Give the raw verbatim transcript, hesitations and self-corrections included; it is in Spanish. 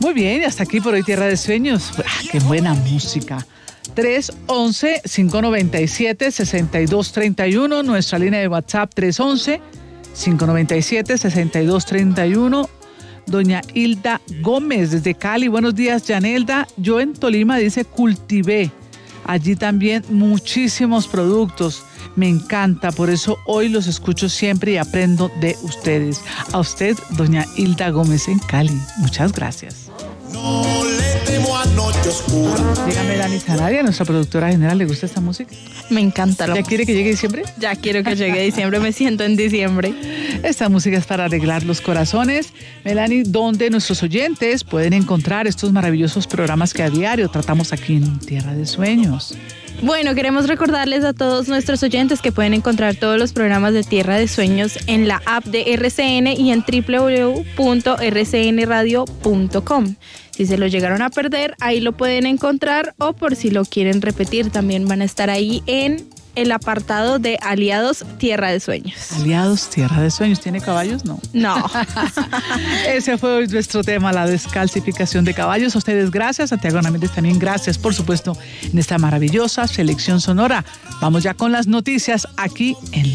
Muy bien, y hasta aquí por hoy Tierra de Sueños. Ah, qué buena música. tres once, cinco noventa y siete, sesenta y dos treinta y uno, nuestra línea de WhatsApp tres once, cinco noventa y siete, sesenta y dos treinta y uno. Doña Hilda Gómez desde Cali, buenos días Yanelda. Yo en Tolima, dice, cultivé allí también muchísimos productos. Me encanta, por eso hoy los escucho siempre y aprendo de ustedes. A usted, doña Hilda Gómez en Cali, muchas gracias. No le temo a noche oscura. Dígame, Dani Sarabia, nuestra productora general, ¿le gusta esta música? Me encanta. ¿Ya quiere que llegue diciembre? Ya quiero que llegue diciembre, me siento en diciembre. Esta música es para arreglar los corazones. Melanie, ¿dónde nuestros oyentes pueden encontrar estos maravillosos programas que a diario tratamos aquí en Tierra de Sueños? Bueno, queremos recordarles a todos nuestros oyentes que pueden encontrar todos los programas de Tierra de Sueños en la app de R C N y en doble u doble u doble u punto r c n radio punto com. Si se lo llegaron a perder, ahí lo pueden encontrar, o por si lo quieren repetir, también van a estar ahí en el apartado de Aliados Tierra de Sueños. Aliados Tierra de Sueños. ¿Tiene caballos? No. No. Ese fue hoy nuestro tema, la descalcificación de caballos. A ustedes gracias, Santiago Hernández también gracias, por supuesto, en esta maravillosa selección sonora. Vamos ya con las noticias aquí en